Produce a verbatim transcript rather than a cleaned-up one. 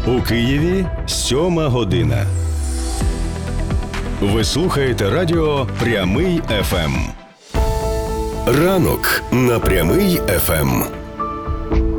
У Києві сьома година. Ви слухаєте радіо «Прямий еф ем». Ранок на «Прямий еф ем».